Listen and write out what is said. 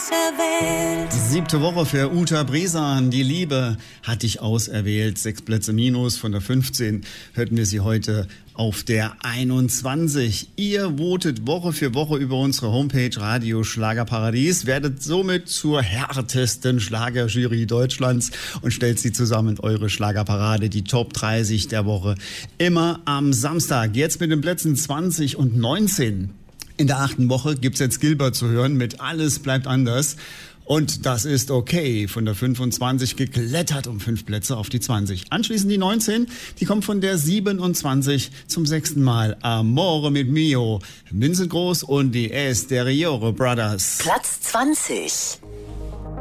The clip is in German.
auserwählt. 7. Woche für Uta Bresan. Die Liebe hat dich auserwählt. 6 Plätze minus. Von der 15 hörten wir sie heute auf der 21. Ihr votet Woche für Woche über unsere Homepage Radio Schlagerparadies, werdet somit zur härtesten Schlagerjury Deutschlands und stellt sie zusammen in eure Schlagerparade, die Top 30 der Woche, immer am Samstag. Jetzt mit den Plätzen 20 und 19. In der 8. Woche gibt's jetzt Gilbert zu hören mit Alles bleibt anders. Und das ist okay. Von der 25 geklettert um 5 Plätze auf die 20. Anschließend die 19, die kommt von der 27 zum 6. Mal. Amore mit Mio, Vincent Groß und die Esteriore Brothers. Platz 20.